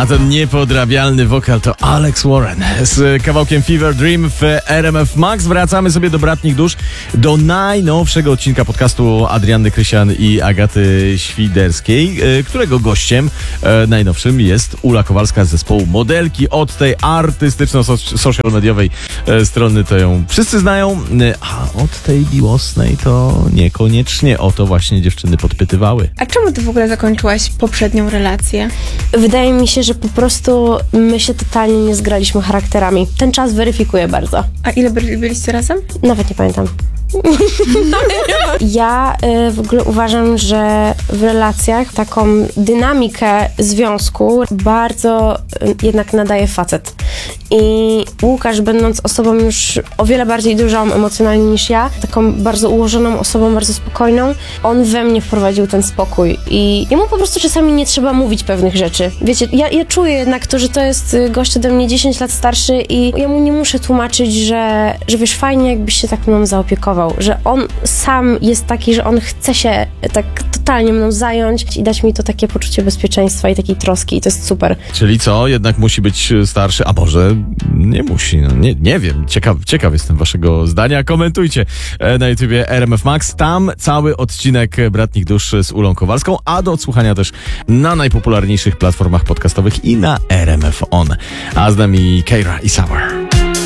A ten niepodrabialny wokal to Alex Warren z kawałkiem Fever Dream w RMF Max. Wracamy sobie do Bratnich Dusz, do najnowszego odcinka podcastu Adrianny Krysian i Agaty Świderskiej, którego gościem najnowszym jest Ula Kowalska z zespołu Modelki. Od tej artystyczno-social mediowej strony to ją wszyscy znają, a od tej miłosnej to niekoniecznie. O to właśnie dziewczyny podpytywały. A czemu ty w ogóle zakończyłaś poprzednią relację? Wydaje mi się, że po prostu my się totalnie nie zgraliśmy charakterami. Ten czas weryfikuje bardzo. A ile byliście razem? Nawet nie pamiętam. Ja w ogóle uważam, że w relacjach taką dynamikę związku bardzo jednak nadaje facet. I Łukasz, będąc osobą już o wiele bardziej dojrzałą emocjonalnie niż ja, taką bardzo ułożoną osobą, bardzo spokojną, on we mnie wprowadził ten spokój. I jemu po prostu czasami nie trzeba mówić pewnych rzeczy. Wiecie, ja czuję jednak to, że to jest gość ode mnie 10 lat starszy i ja mu nie muszę tłumaczyć, że wiesz, fajnie jakbyś się tak mną zaopiekował, że on sam jest taki, że on chce się tak totalnie mną zająć i dać mi to takie poczucie bezpieczeństwa i takiej troski i to jest super. Czyli co? Jednak musi być starszy? A może nie musi? No, nie wiem. Ciekaw jestem waszego zdania. Komentujcie na YouTubie RMF Max. Tam cały odcinek Bratnich Dusz z Ulą Kowalską, a do odsłuchania też na najpopularniejszych platformach podcastowych i na RMF On. A z nami Keira i Sour.